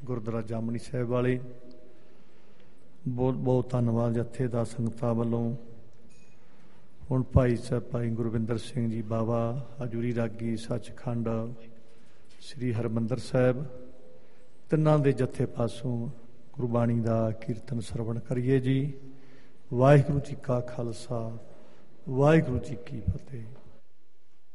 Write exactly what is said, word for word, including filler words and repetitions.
ਗੁਰਦੁਆਰਾ ਜਾਮਣੀ ਸਾਹਿਬ ਵਾਲੇ। ਬਹੁਤ ਬਹੁਤ ਧੰਨਵਾਦ ਜੱਥੇਦਾਰ ਸੰਗਤਾਂ ਵੱਲੋਂ। ਹੁਣ ਭਾਈ ਸਾਹਿਬ ਭਾਈ ਗੁਰਵਿੰਦਰ ਸਿੰਘ ਜੀ ਬਾਵਾ ਹਜੂਰੀ ਰਾਗੀ ਸੱਚਖੰਡ ਸ੍ਰੀ ਹਰਿਮੰਦਰ ਸਾਹਿਬ, ਤਿੰਨਾਂ ਦੇ ਜੱਥੇ ਪਾਸੋਂ ਗੁਰਬਾਣੀ ਦਾ ਕੀਰਤਨ ਸਰਵਣ ਕਰੀਏ ਜੀ। ਵਾਹਿਗੁਰੂ ਜੀ ਕਾ ਖਾਲਸਾ, ਵਾਹਿਗੁਰੂ ਜੀ ਕੀ ਫਤਿਹ।